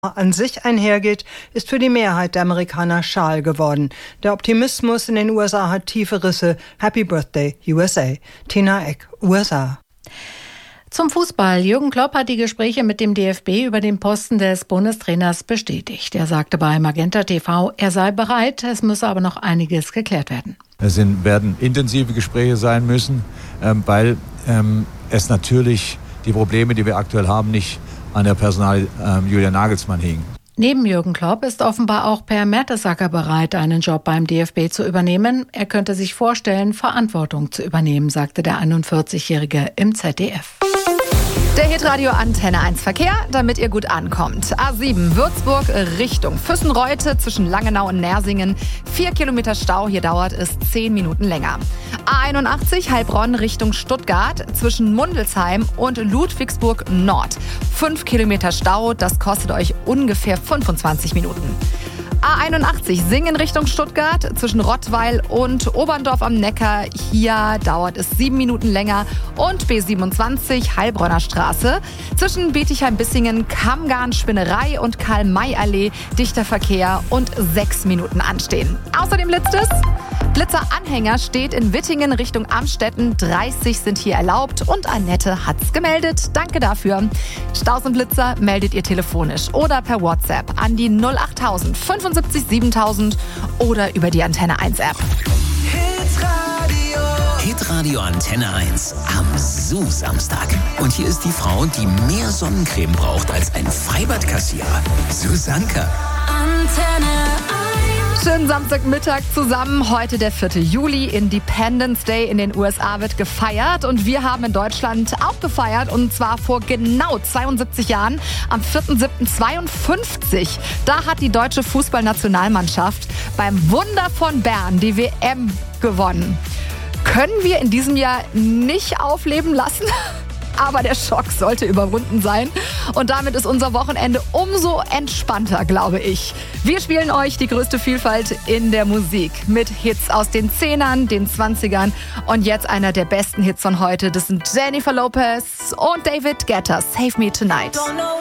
an sich einhergeht, ist für die Mehrheit der Amerikaner schal geworden. Der Optimismus in den USA hat tiefe Risse. Happy Birthday, USA. Tina Eck, USA. Zum Fußball. Jürgen Klopp hat die Gespräche mit dem DFB über den Posten des Bundestrainers bestätigt. Er sagte bei Magenta TV, er sei bereit, es müsse aber noch einiges geklärt werden. Es werden intensive Gespräche sein müssen, weil es natürlich die Probleme, die wir aktuell haben, nicht an der Personal Julian Nagelsmann hingen. Neben Jürgen Klopp ist offenbar auch Per Mertesacker bereit, einen Job beim DFB zu übernehmen. Er könnte sich vorstellen, Verantwortung zu übernehmen, sagte der 41-Jährige im ZDF. Der Hitradio Antenne 1 Verkehr, damit ihr gut ankommt. A7 Würzburg Richtung Füssenreute zwischen Langenau und Nersingen. 4 Kilometer Stau, hier dauert es 10 Minuten länger. A81 Heilbronn Richtung Stuttgart zwischen Mundelsheim und Ludwigsburg Nord. 5 Kilometer Stau, das kostet euch ungefähr 25 Minuten. A81 Singen Richtung Stuttgart zwischen Rottweil und Oberndorf am Neckar. Hier dauert es 7 Minuten länger. Und B27 Heilbronner Straße zwischen Bietigheim-Bissingen, Kammgarn-Spinnerei und Karl-May-Allee. Dichter Verkehr und 6 Minuten anstehen. Außerdem blitzt es. Blitzeranhänger steht in Wittingen Richtung Amstetten. 30 sind hier erlaubt und Annette hat's gemeldet. Danke dafür. Staus und Blitzer meldet ihr telefonisch oder per WhatsApp an die 08000 75 7000 oder über die Antenne 1 App. Hitradio Antenne 1 am Samstag. Und hier ist die Frau, die mehr Sonnencreme braucht als ein Freibadkassierer. Susanka. Antenne 1. Schönen Samstagmittag zusammen. Heute der 4. Juli. Independence Day in den USA wird gefeiert. Und wir haben in Deutschland auch gefeiert. Und zwar vor genau 72 Jahren, am 4.7.52. Da hat die deutsche Fußballnationalmannschaft beim Wunder von Bern die WM gewonnen. Können wir in diesem Jahr nicht aufleben lassen? Aber der Schock sollte überwunden sein. Und damit ist unser Wochenende umso entspannter, glaube ich. Wir spielen euch die größte Vielfalt in der Musik. Mit Hits aus den 10ern, den 20ern und jetzt einer der besten Hits von heute. Das sind Jennifer Lopez und David Guetta. Save Me Tonight.